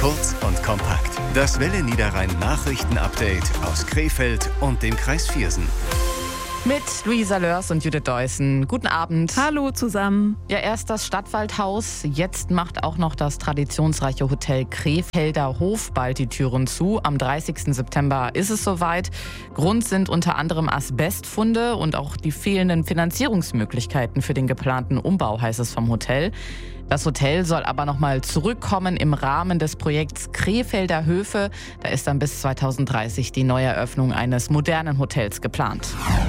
Kurz und kompakt. Das Welle Niederrhein Nachrichten-Update aus Krefeld und dem Kreis Viersen. Mit Luisa Lörs und Judith Deussen. Guten Abend. Hallo zusammen. Ja, erst das Stadtwaldhaus. Jetzt macht auch noch das traditionsreiche Hotel Krefelder Hof bald die Türen zu. Am 30. September ist es soweit. Grund sind unter anderem Asbestfunde und auch die fehlenden Finanzierungsmöglichkeiten für den geplanten Umbau, heißt es vom Hotel. Das Hotel soll aber nochmal zurückkommen im Rahmen des Projekts Krefelder Höfe. Da ist dann bis 2030 die Neueröffnung eines modernen Hotels geplant.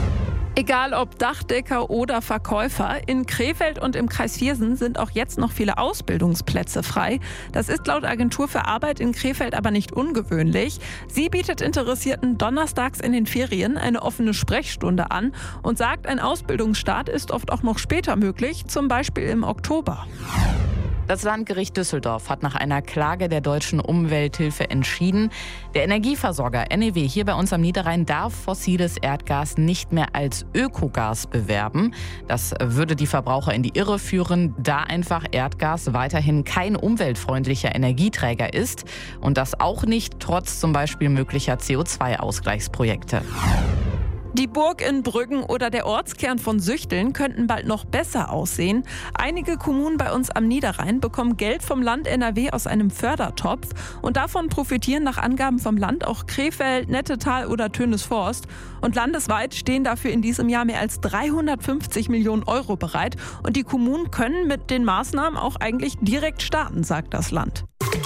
Egal ob Dachdecker oder Verkäufer, in Krefeld und im Kreis Viersen sind auch jetzt noch viele Ausbildungsplätze frei. Das ist laut Agentur für Arbeit in Krefeld aber nicht ungewöhnlich. Sie bietet Interessierten donnerstags in den Ferien eine offene Sprechstunde an und sagt, ein Ausbildungsstart ist oft auch noch später möglich, zum Beispiel im Oktober. Das Landgericht Düsseldorf hat nach einer Klage der Deutschen Umwelthilfe entschieden, der Energieversorger NEW hier bei uns am Niederrhein darf fossiles Erdgas nicht mehr als Ökogas bewerben. Das würde die Verbraucher in die Irre führen, da einfach Erdgas weiterhin kein umweltfreundlicher Energieträger ist und das auch nicht trotz zum Beispiel möglicher CO2-Ausgleichsprojekte. Die Burg in Brüggen oder der Ortskern von Süchteln könnten bald noch besser aussehen. Einige Kommunen bei uns am Niederrhein bekommen Geld vom Land NRW aus einem Fördertopf. Und davon profitieren nach Angaben vom Land auch Krefeld, Nettetal oder Tönisvorst. Und landesweit stehen dafür in diesem Jahr mehr als 350 Millionen Euro bereit. Und die Kommunen können mit den Maßnahmen auch eigentlich direkt starten, sagt das Land.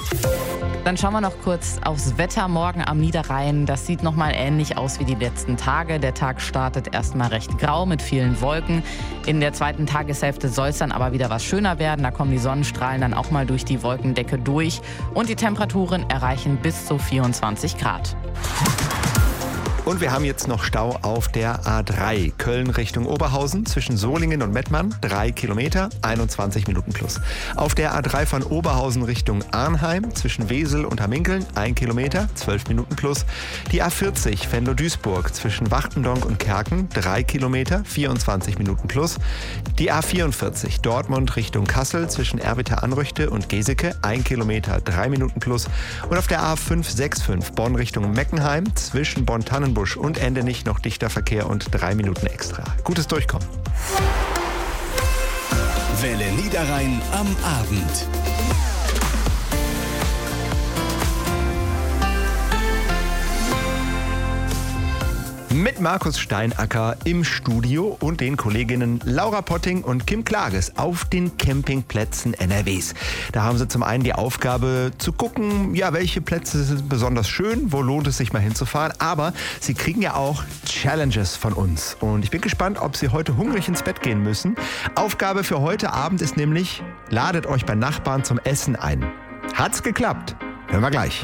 Dann schauen wir noch kurz aufs Wetter morgen am Niederrhein. Das sieht nochmal ähnlich aus wie die letzten Tage. Der Tag startet erstmal recht grau mit vielen Wolken. In der zweiten Tageshälfte soll es dann aber wieder was schöner werden. Da kommen die Sonnenstrahlen dann auch mal durch die Wolkendecke durch. Und die Temperaturen erreichen bis zu 24 Grad. Und wir haben jetzt noch Stau auf der A3 Köln Richtung Oberhausen zwischen Solingen und Mettmann, 3 Kilometer, 21 Minuten plus. Auf der A3 von Oberhausen Richtung Arnheim zwischen Wesel und Hamminkeln, 1 Kilometer, 12 Minuten plus. Die A40 Venlo-Duisburg zwischen Wachtendonk und Kerken, 3 Kilometer, 24 Minuten plus. Die A44 Dortmund Richtung Kassel zwischen Erwitter-Anrüchte und Geseke, 1 Kilometer, 3 Minuten plus. Und auf der A565 Bonn Richtung Meckenheim zwischen Bonn-Tannenbusch und Endenich noch dichter Verkehr und 3 Minuten extra. Gutes Durchkommen. Welle Niederrhein am Abend. Mit Markus Steinacker im Studio und den Kolleginnen Laura Potting und Kim Klages auf den Campingplätzen NRWs. Da haben sie zum einen die Aufgabe zu gucken, ja, welche Plätze sind besonders schön, wo lohnt es sich mal hinzufahren, aber sie kriegen ja auch Challenges von uns. Und ich bin gespannt, ob sie heute hungrig ins Bett gehen müssen. Aufgabe für heute Abend ist nämlich, ladet euch bei Nachbarn zum Essen ein. Hat's geklappt? Hören wir gleich.